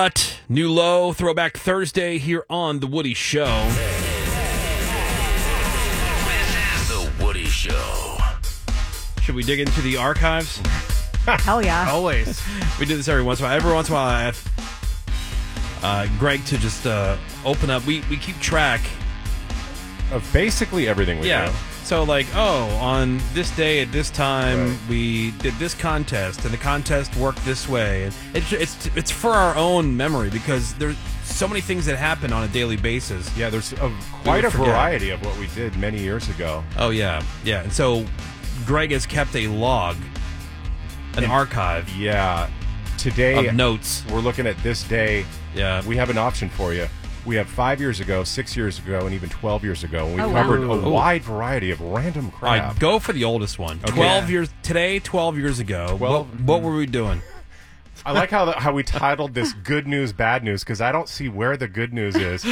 New low, Throwback Thursday here on The Woody Show. This is The Woody Show. Should we dig into the archives? Hell yeah. Always. We do this every once in a while. Every once in a while, I have Greg to just open up. We keep track of basically everything we do. So, on this day at this time, we did this contest, and the contest worked this way. And it's for our own memory because there's so many things that happen on a daily basis. Yeah, there's quite a variety of what we did many years ago. Oh, yeah. Yeah. And so Greg has kept a log, an archive. Yeah. Today, of notes. We're looking at this day. Yeah. We have an option for you. We have 5 years ago, 6 years ago, and even 12 years ago. And we wow. covered a wide variety of random crap. All right, go for the oldest one. Okay. 12 years ago. 12 What were we doing? I like how we titled this Good News, Bad News, because I don't see where the good news is.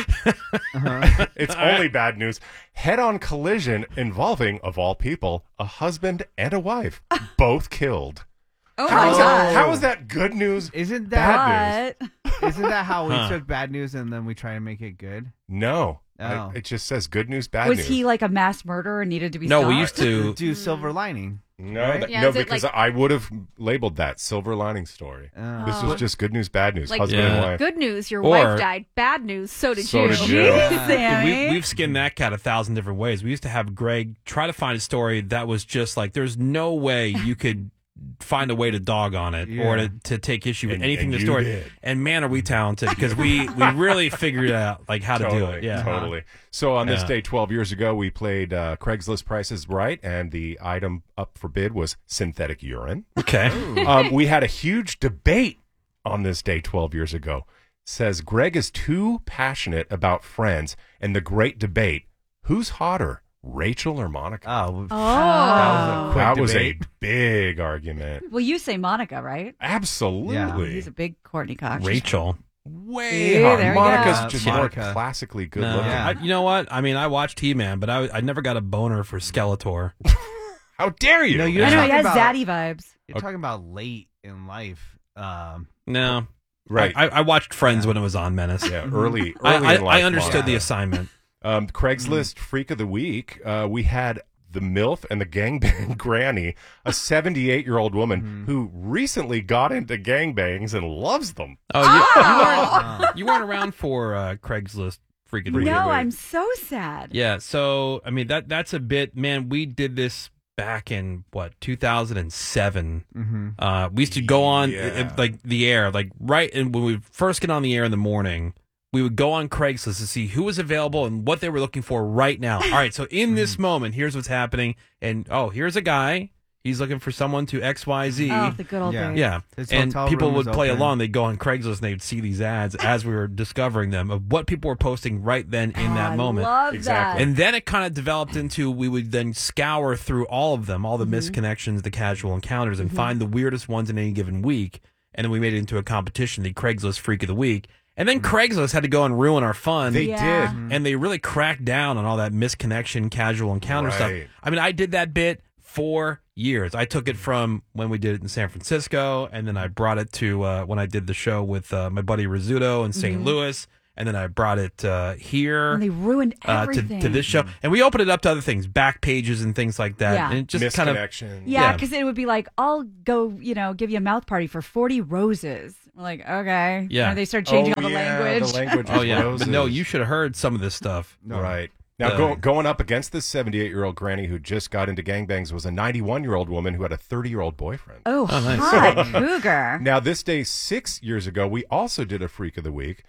It's only bad news. Head-on collision involving, of all people, a husband and a wife, both killed. Oh my God. How is that good news? Isn't bad news? Isn't that how we took bad news and then we try to make it good? No. Oh. It just says good news, bad Was news. he like a mass murderer and needed to be No, stopped? we used to do silver lining. No, Right? Yeah, no, is it because like- I would have labeled that silver lining story. This was just good news, bad news, Like- husband and Yeah. wife. Good news, your Or- wife died. Bad news, so did So you. did you. Jeez, Sammy. We've skinned that cat 1,000 different ways. We used to have Greg try to find a story that was just like, there's no way you could find a way to dog on it or to take issue with And- anything in and the you story. did. And man, are we talented because we really figured out how to do it. Yeah, Totally. So on this Yeah. day 12 years ago, we played Craigslist Price is Right, and the item up for bid was synthetic urine. Okay. We had a huge debate on this day 12 years ago. Says Greg is too passionate about Friends, and the great debate, who's hotter, Rachel or Monica? Oh. Oh. That was a quick That was a debate. big argument. Well, you say Monica, right? Absolutely. He's a big Courtney Cox. Rachel. Way Yeah, hot. there you Monica's go. just Monica. more classically good No, looking. Yeah. you know what? I mean, I watched He-Man, but I never got a boner for Skeletor. How dare you? No, you're I know, he talking has about, zaddy vibes. You're talking about late in life. No. Right. I watched Friends when it was on Menace. Yeah, early I in life. I understood Monica. the assignment. Craigslist Freak of the Week. We had the MILF and the gangbang granny, a 78-year-old woman who recently got into gangbangs and loves them. Oh, you weren't around for Craigslist Freak of the Week. No, I'm so sad. Yeah, so I mean that's a bit, man. We did this back in 2007. We used to go on like the air, like right, and when we first get on the air in the morning, we would go on Craigslist to see who was available and what they were looking for right now. All right, so in this moment, here's what's happening, and here's a guy. He's looking for someone to XYZ. Oh, the good old Yeah. days. Yeah, His and hotel people room would was play open. along. They'd go on Craigslist and they'd see these ads as we were discovering them of what people were posting right then in that moment. I love Exactly. that. And then it kind of developed into we would then scour through all of them, all the misconnections, the casual encounters, and find the weirdest ones in any given week. And then we made it into a competition, the Craigslist Freak of the Week. And then Craigslist had to go and ruin our fun. They Yeah. did. And they really cracked down on all that misconnection, casual encounter stuff. Right. I mean, I did that bit for years. I took it from when we did it in San Francisco, and then I brought it to when I did the show with my buddy Rizzuto in St. Louis, and then I brought it here And they ruined everything. to this show. And we opened it up to other things, back pages and things like that. Yeah. And it just kind of Misconnection. Yeah, Yeah. because it would be like, I'll go, give you a mouth party for 40 roses. We're like, okay. Yeah. And they start changing all the language. The language oh was yeah. roses. But no, you should have heard some of this stuff. Right. Now, going up against this 78-year-old granny who just got into gangbangs was a 91-year-old woman who had a 30-year-old boyfriend. Oh, nice. hot cougar. Now, this day 6 years ago, we also did a Freak of the Week.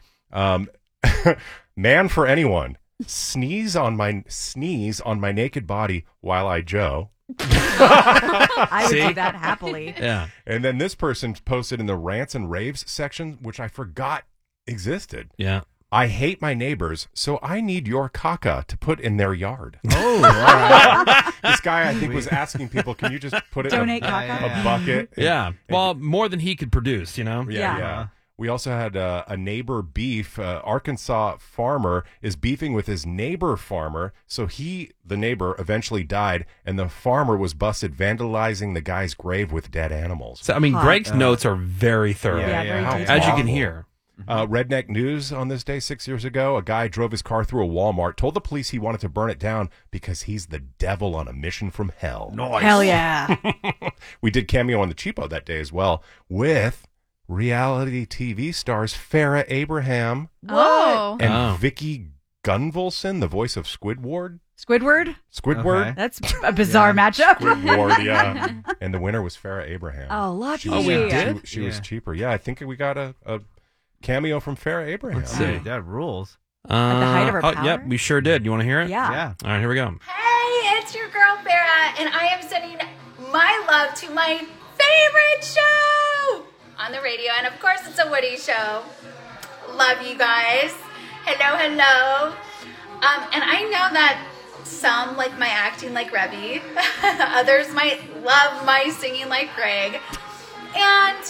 Man for anyone, sneeze on my naked body while I Joe. I would See? do that happily. Yeah. And then this person posted in the rants and raves section, which I forgot existed. Yeah. I hate my neighbors, so I need your caca to put in their yard. Oh, all right. This guy, I think, was asking people, can you just put it Donate in a caca? bucket? Yeah. Well, more than he could produce, you know? Yeah. We also had a neighbor beef. Arkansas farmer is beefing with his neighbor farmer. So the neighbor, eventually died, and the farmer was busted vandalizing the guy's grave with dead animals. So, I mean, Hot. Greg's notes are very thorough. Yeah, very How detailed. As you can awful. hear. Redneck News on this day 6 years ago. A guy drove his car through a Walmart, told the police he wanted to burn it down because he's the devil on a mission from hell. Nice. Hell yeah. We did cameo on the Cheapo that day as well with reality TV stars Farrah Abraham Whoa. and Vicky Gunvalson, the voice of Squidward. Squidward? Squidward? Okay. That's a bizarre matchup. Squidward, yeah. And the winner was Farrah Abraham. Oh, lucky. She was, we did? She was Yeah. cheaper. Yeah, I think we got a cameo from Farrah Abraham. Let's see. Dude, that rules. the height of her Oh, power? yep, we sure did. You want to hear it? Yeah. Yeah. All right, here we go. Hey, it's your girl Farrah, and I am sending my love to my favorite show on the radio, and of course it's a Woody show. Love you guys. Hello, hello. And I know that some like my acting like Rebby, others might love my singing like Greg, and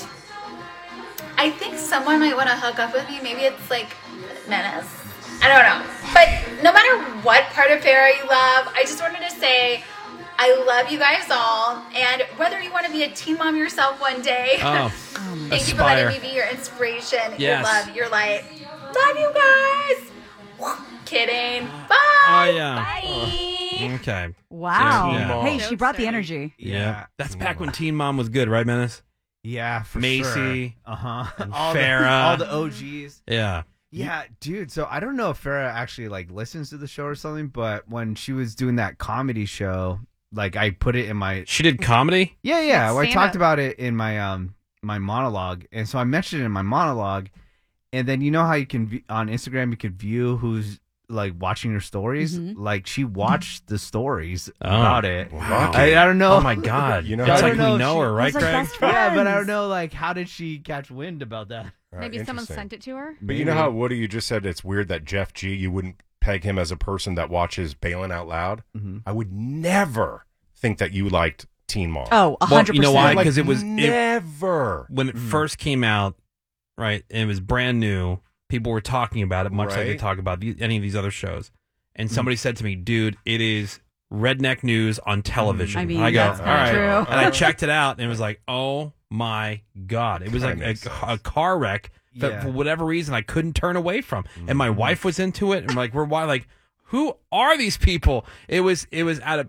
I think someone might want to hook up with me. Maybe it's like Menace. I don't know. But no matter what part of Farrah you love, I just wanted to say I love you guys all. And whether you want to be a teen mom yourself one day, Oh, thank you for aspire. letting me be your inspiration, your Yes. love, your light. Love you guys. Kidding. Bye. Oh, yeah. Bye. Okay. Wow. Yeah. Hey, she brought the energy. Yeah. That's back when Teen Mom was good, right, Menace? Yeah, for Macy. sure. Uh-huh. and all Farrah. The OGs. Yeah. Yeah, dude. So I don't know if Farrah actually like listens to the show or something, but when she was doing that comedy show, like I put it in my She did comedy? yeah. Well, I stand-up. talked about it in my my monologue, and so I mentioned it in my monologue, and then you know how you can on Instagram you could view who's like watching your stories. Like she watched the stories about it. Wow. I don't know. Oh, my God. You know That's how- like I don't we know, know her, right, Those are Greg? best Yeah, but I friends. don't know. Like, how did she catch wind about that? Maybe someone Interesting. sent it to her. But you know how, Woody, you just said it's weird that Jeff G, you wouldn't peg him as a person that watches Bailin' Out Loud? Mm-hmm. I would never think that you liked Teen Mom. Oh, 100%. Well, you know why? Like, Because it was never. when it first came out, right? And it was brand new. People were talking about it, much like they Right. talk about any of these other shows. And somebody said to me, "Dude, it is redneck news on television." I mean, and I go, that's "All kinda right." true. And I checked it out, and it was like, "Oh my God!" It was Kinda like makes sense. a car wreck that Yeah. for whatever reason I couldn't turn away from. And my wife was into it, and like, we're like, who are these people? It was out of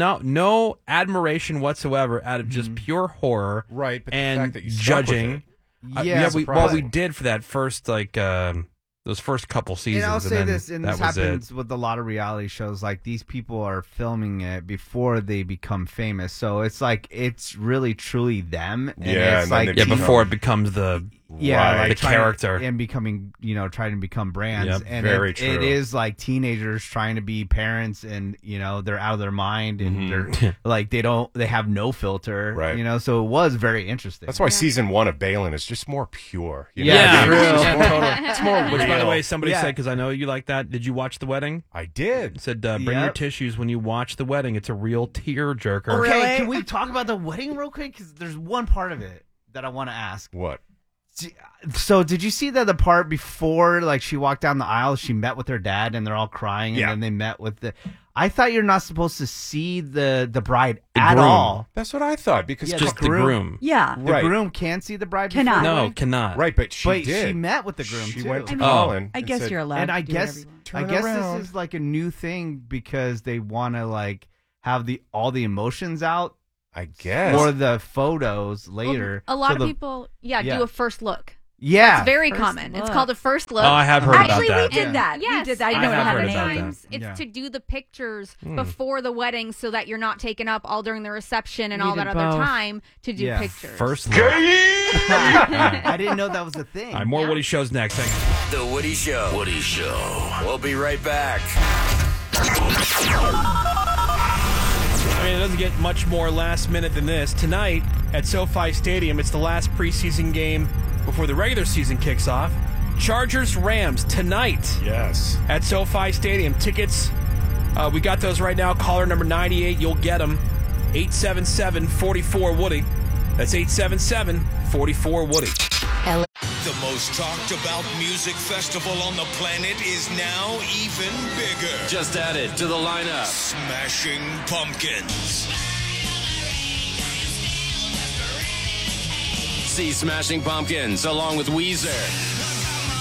no admiration whatsoever, out of just pure horror, Right, but the and fact that you stuck with judging. it. Yeah, we surprising. did for that first those first couple seasons. And I'll say then this, and that this was happens with a lot of reality shows. Like these people are filming it before they become famous, so it's like it's really truly them. And Yeah, it's and then like they yeah, before it becomes the yeah, Right. like the character. and becoming, trying to become brands. Yep, and very it true. is like teenagers trying to be parents, and they're out of their mind, and Mm-hmm. they're like they have no filter, Right. So it was very interesting. That's why season 1 of Balin is just more pure. You know? Yeah, It's true. just Yeah, more- totally. It's more Which, by the real. way, somebody Yeah. said, because I know you like that. Did you watch The Wedding? I did. It said, bring your Yep. tissues when you watch The Wedding. It's a real tear jerker. Okay, Really? can we talk about the wedding real quick? Because there's one part of it that I want to ask. What? So did you see that the part before, like she walked down the aisle, she met with her dad, and they're all crying, Yeah. and then they met with the. I thought you're not supposed to see the bride at groom. all. That's what I thought because Yeah, Just the groom. Yeah. The Right. groom can't see the bride. Cannot. before the No, wedding? cannot. right, but she but did. she met with the groom She too. went to I mean, Colin. I and guess said, you're allowed and to I do guess whatever you want. Turn I guess around. this is like a new thing because they want to like have all the emotions out I guess. for the photos later. A lot So of the- people, Yeah. do a first look. Yeah, It's very First common. It's look. called a first look. Oh, I have heard Actually, about that. we did that. Yes, We did that. I and know I have how heard to about name. that. sometimes it's Yeah. to do the pictures before the wedding so that you're not taken up all during the reception and We all that did other both. time to do Yeah. pictures. First look. I didn't know that was a thing. All right, more Woody shows next. Thank you. The Woody Show. Woody Show. We'll be right back. I mean, it doesn't get much more last minute than this. Tonight at SoFi Stadium, it's the last preseason game before the regular season kicks off. Chargers-Rams tonight Yes. at SoFi Stadium. Tickets, we got those right now. Caller number 98, you'll get them. 877-44-WOODY. That's 877-44-WOODY. The most talked about music festival on the planet is now even bigger. Just added to the lineup. Smashing Pumpkins. See Smashing Pumpkins along with Weezer,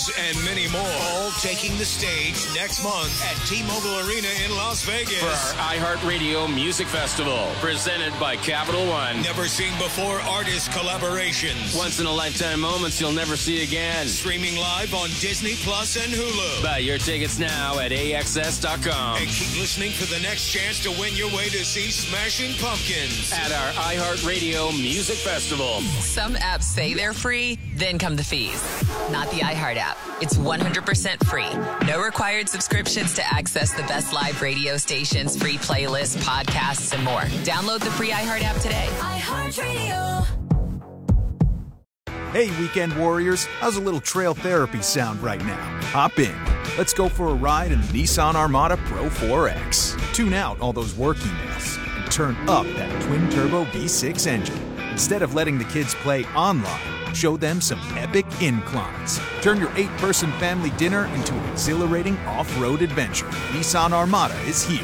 News, and many more. All taking the stage next month at T-Mobile Arena in Las Vegas. For our iHeartRadio Music Festival, presented by Capital One. Never seen before artist collaborations. Once-in-a-lifetime moments you'll never see again. Streaming live on Disney Plus and Hulu. Buy your tickets now at AXS.com. And keep listening for the next chance to win your way to see Smashing Pumpkins at our iHeartRadio Music Festival. Some apps say they're free, then come the fees. Not the iHeart app. It's 100% free. No required subscriptions to access the best live radio stations, free playlists, podcasts, and more. Download the free iHeart app today. iHeartRadio. Hey, weekend warriors. How's a little trail therapy sound right now? Hop in. Let's go for a ride in the Nissan Armada Pro 4X. Tune out all those work emails and turn up that twin-turbo V6 engine. Instead of letting the kids play online, show them some epic inclines. Turn your 8-person family dinner into an exhilarating off-road adventure. Nissan Armada is here.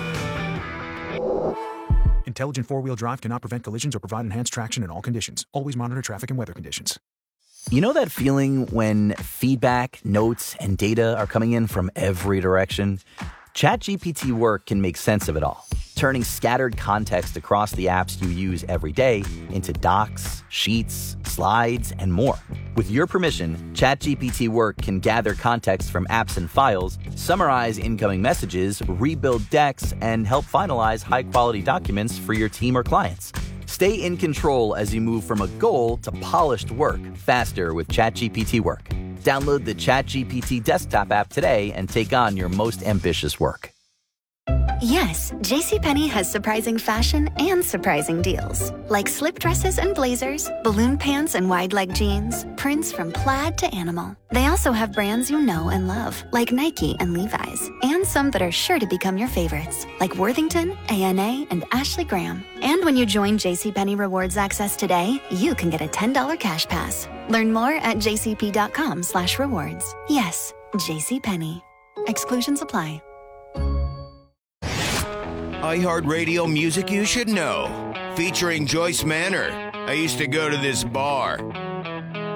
Intelligent four-wheel drive cannot prevent collisions or provide enhanced traction in all conditions. Always monitor traffic and weather conditions. You know that feeling when feedback, notes, and data are coming in from every direction? ChatGPT Work can make sense of it all, turning scattered context across the apps you use every day into docs, sheets, slides, and more. With your permission, ChatGPT Work can gather context from apps and files, summarize incoming messages, rebuild decks, and help finalize high-quality documents for your team or clients. Stay in control as you move from a goal to polished work faster with ChatGPT Work. Download the ChatGPT desktop app today and take on your most ambitious work. Yes, JCPenney has surprising fashion and surprising deals. Like slip dresses and blazers, balloon pants and wide leg jeans, prints from plaid to animal. They also have brands you know and love, like Nike and Levi's, and some that are sure to become your favorites, like Worthington, A&A, and Ashley Graham. And when you join JCPenney Rewards Access today, you can get a $10 cash pass. Learn more at jcp.com/rewards. Yes, JCPenney. Exclusions apply. iHeartRadio Music You Should Know, featuring Joyce Manor. I used to go to this bar.